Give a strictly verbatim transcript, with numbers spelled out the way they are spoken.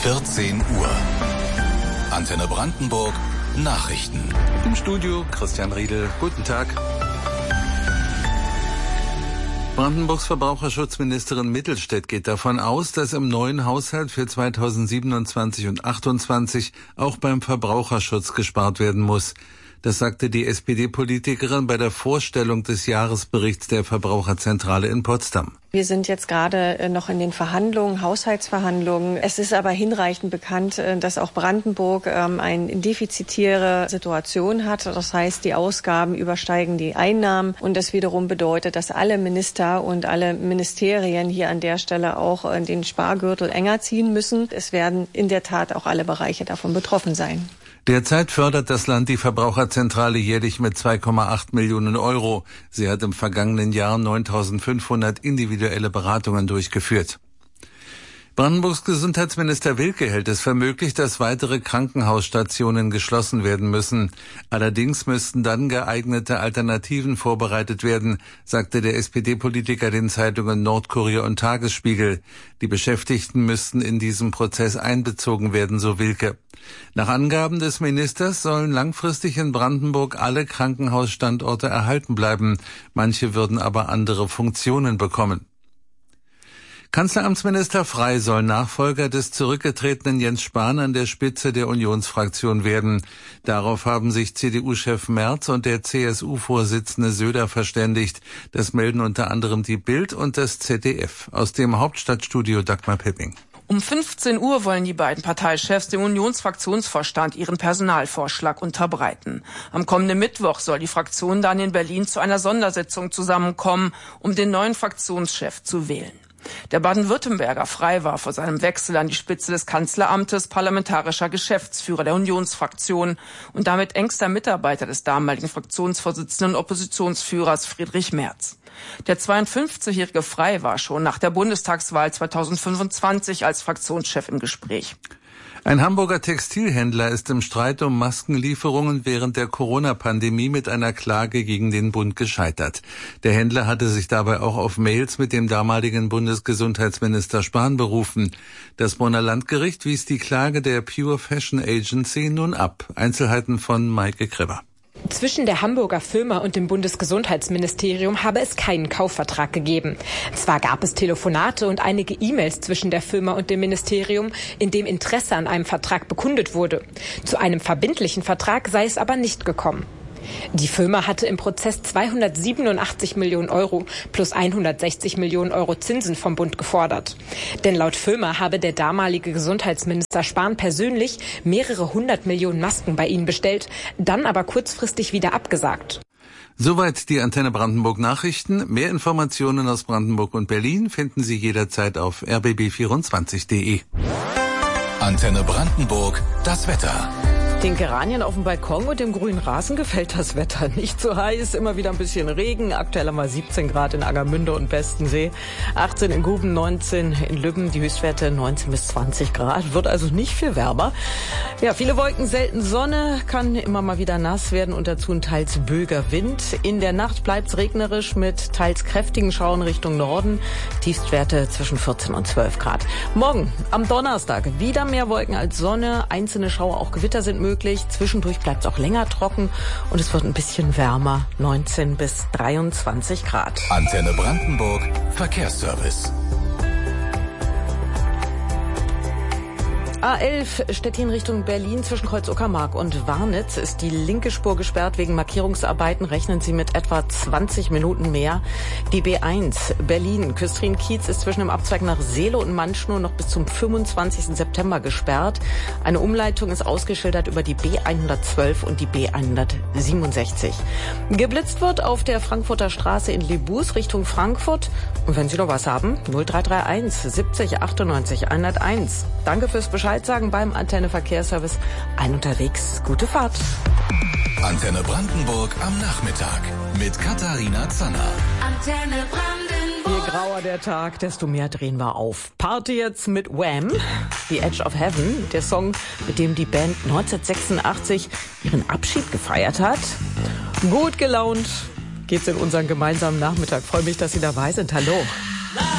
vierzehn Uhr. Antenne Brandenburg Nachrichten. Im Studio Christian Riedel. Guten Tag. Brandenburgs Verbraucherschutzministerin Mittelstädt geht davon aus, dass im neuen Haushalt für zweitausendsiebenundzwanzig und achtundzwanzig auch beim Verbraucherschutz gespart werden muss. Das sagte die S P D-Politikerin bei der Vorstellung des Jahresberichts der Verbraucherzentrale in Potsdam. Wir sind jetzt gerade noch in den Verhandlungen, Haushaltsverhandlungen. Es ist aber hinreichend bekannt, dass auch Brandenburg eine defizitäre Situation hat. Das heißt, die Ausgaben übersteigen die Einnahmen. Und das wiederum bedeutet, dass alle Minister und alle Ministerien hier an der Stelle auch den Spargürtel enger ziehen müssen. Es werden in der Tat auch alle Bereiche davon betroffen sein. Derzeit fördert das Land die Verbraucherzentrale jährlich mit zwei Komma acht Millionen Euro. Sie hat im vergangenen Jahr neuntausendfünfhundert individuelle Beratungen durchgeführt. Brandenburgs Gesundheitsminister Wilke hält es für möglich, dass weitere Krankenhausstationen geschlossen werden müssen. Allerdings müssten dann geeignete Alternativen vorbereitet werden, sagte der S P D-Politiker den Zeitungen Nordkurier und Tagesspiegel. Die Beschäftigten müssten in diesem Prozess einbezogen werden, so Wilke. Nach Angaben des Ministers sollen langfristig in Brandenburg alle Krankenhausstandorte erhalten bleiben. Manche würden aber andere Funktionen bekommen. Kanzleramtsminister Frey soll Nachfolger des zurückgetretenen Jens Spahn an der Spitze der Unionsfraktion werden. Darauf haben sich C D U-Chef Merz und der C S U-Vorsitzende Söder verständigt. Das melden unter anderem die Bild und das Z D F. Aus dem Hauptstadtstudio Dagmar Pipping. Um fünfzehn Uhr wollen die beiden Parteichefs dem Unionsfraktionsvorstand ihren Personalvorschlag unterbreiten. Am kommenden Mittwoch soll die Fraktion dann in Berlin zu einer Sondersitzung zusammenkommen, um den neuen Fraktionschef zu wählen. Der Baden-Württemberger Frey war vor seinem Wechsel an die Spitze des Kanzleramtes parlamentarischer Geschäftsführer der Unionsfraktion und damit engster Mitarbeiter des damaligen Fraktionsvorsitzenden und Oppositionsführers Friedrich Merz. Der zweiundfünfzigjährige Frey war schon nach der Bundestagswahl zweitausendfünfundzwanzig als Fraktionschef im Gespräch. Ein Hamburger Textilhändler ist im Streit um Maskenlieferungen während der Corona-Pandemie mit einer Klage gegen den Bund gescheitert. Der Händler hatte sich dabei auch auf Mails mit dem damaligen Bundesgesundheitsminister Spahn berufen. Das Bonner Landgericht wies die Klage der Pure Fashion Agency nun ab. Einzelheiten von Maike Kreber. Zwischen der Hamburger Firma und dem Bundesgesundheitsministerium habe es keinen Kaufvertrag gegeben. Zwar gab es Telefonate und einige E-Mails zwischen der Firma und dem Ministerium, in dem Interesse an einem Vertrag bekundet wurde. Zu einem verbindlichen Vertrag sei es aber nicht gekommen. Die Firma hatte im Prozess zweihundertsiebenundachtzig Millionen Euro plus hundertsechzig Millionen Euro Zinsen vom Bund gefordert. Denn laut Firma habe der damalige Gesundheitsminister Spahn persönlich mehrere hundert Millionen Masken bei ihnen bestellt, dann aber kurzfristig wieder abgesagt. Soweit die Antenne Brandenburg Nachrichten. Mehr Informationen aus Brandenburg und Berlin finden Sie jederzeit auf r b b vierundzwanzig punkt d e. Antenne Brandenburg, das Wetter. Den Geranien auf dem Balkon und dem grünen Rasen gefällt das Wetter nicht so heiß. Immer wieder ein bisschen Regen. Aktuell haben wir siebzehn Grad in Angermünde und Bestensee. achtzehn in Guben, neunzehn in Lübben. Die Höchstwerte neunzehn bis zwanzig Grad. Wird also nicht viel wärmer. Ja, viele Wolken, selten Sonne. Kann immer mal wieder nass werden und dazu ein teils böiger Wind. In der Nacht bleibt's regnerisch mit teils kräftigen Schauern Richtung Norden. Tiefstwerte zwischen vierzehn und zwölf Grad. Morgen, am Donnerstag, wieder mehr Wolken als Sonne. Einzelne Schauer, auch Gewitter sind möglich. Zwischendurch bleibt es auch länger trocken und es wird ein bisschen wärmer, neunzehn bis dreiundzwanzig Grad. Antenne Brandenburg, Verkehrsservice. A elf Stettin Richtung Berlin zwischen Kreuz-Uckermark und Warnitz ist die linke Spur gesperrt wegen Markierungsarbeiten. Rechnen Sie mit etwa zwanzig Minuten mehr. Die B eins Berlin Küstrin-Kiez ist zwischen dem Abzweig nach Seele und Mannschnur noch bis zum fünfundzwanzigsten September gesperrt. Eine Umleitung ist ausgeschildert über die B hundertzwölf und die B hundertsiebenundsechzig. Geblitzt wird auf der Frankfurter Straße in Lebus Richtung Frankfurt. Und wenn Sie noch was haben, null drei drei eins siebzig achtundneunzig hunderteins. Danke fürs Bescheid sagen beim Antenne Verkehrsservice. Ein unterwegs, gute Fahrt. Antenne Brandenburg am Nachmittag mit Katharina Zanner. Antenne Brandenburg. Je grauer der Tag, desto mehr drehen wir auf. Party jetzt mit Wham, The Edge of Heaven, der Song, mit dem die Band neunzehnhundertsechsundachtzig ihren Abschied gefeiert hat. Gut gelaunt geht's in unseren gemeinsamen Nachmittag. Freue mich, dass Sie dabei sind. Hallo.